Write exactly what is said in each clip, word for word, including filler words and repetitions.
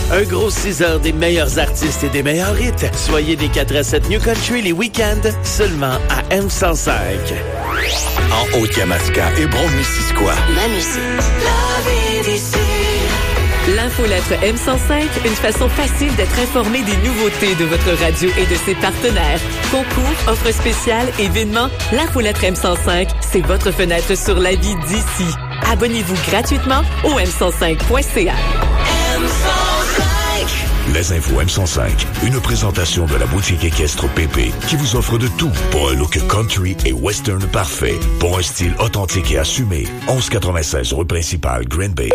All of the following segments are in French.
Un gros six heures des meilleurs artistes et des meilleurs hits. Soyez des quatre à sept New Country les week-ends, seulement à M cent cinq. En Haute-Yamaska et Brome-Missisquoi. Ma musique. La vie d'ici. L'infolettre M cent cinq, une façon facile d'être informé des nouveautés de votre radio et de ses partenaires. Concours, offres spéciales, événements, l'infolettre M cent cinq, c'est votre fenêtre sur la vie d'ici. Abonnez-vous gratuitement au m cent cinq point c a. M cent cinq. Les infos M cent cinq, une présentation de la boutique équestre Pépé qui vous offre de tout pour un look country et western parfait, pour un style authentique et assumé. onze quatre-vingt-seize rue principale, Green Bay.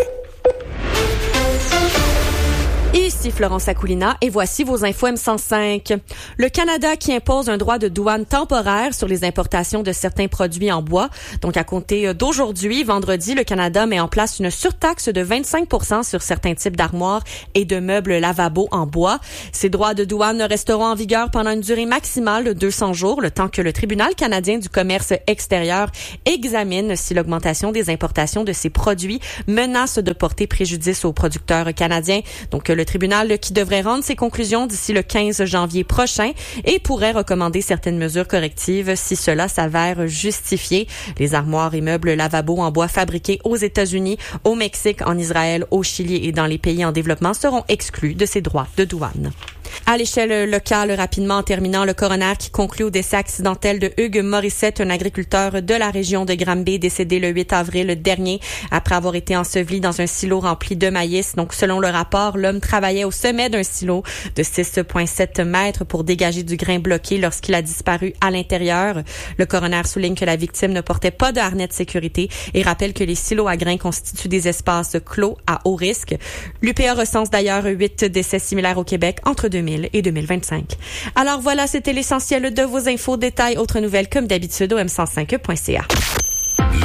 Ici Florence Akoulina et voici vos infos M cent cinq. Le Canada qui impose un droit de douane temporaire sur les importations de certains produits en bois. Donc à compter d'aujourd'hui, vendredi, le Canada met en place une surtaxe de vingt-cinq pour cent sur certains types d'armoires et de meubles lavabo en bois. Ces droits de douane resteront en vigueur pendant une durée maximale de deux cents jours, le temps que le Tribunal canadien du commerce extérieur examine si l'augmentation des importations de ces produits menace de porter préjudice aux producteurs canadiens. Donc le tribunal qui devrait rendre ses conclusions d'ici le quinze janvier prochain et pourrait recommander certaines mesures correctives si cela s'avère justifié. Les armoires et meubles lavabo en bois fabriqués aux États-Unis, au Mexique, en Israël, au Chili et dans les pays en développement seront exclus de ces droits de douane. À l'échelle locale, rapidement en terminant, le coroner qui conclut au décès accidentel de Hugues Morissette, un agriculteur de la région de Granby, décédé le huit avril dernier après avoir été enseveli dans un silo rempli de maïs. Donc, selon le rapport, l'homme travaillait au sommet d'un silo de six virgule sept mètres pour dégager du grain bloqué lorsqu'il a disparu à l'intérieur. Le coroner souligne que la victime ne portait pas de harnais de sécurité et rappelle que les silos à grains constituent des espaces clos à haut risque. L'U P A recense d'ailleurs huit décès similaires au Québec entre deux mille et deux mille vingt-cinq. Alors voilà, c'était l'essentiel de vos infos, détails, autres nouvelles comme d'habitude au m cent cinq point c a.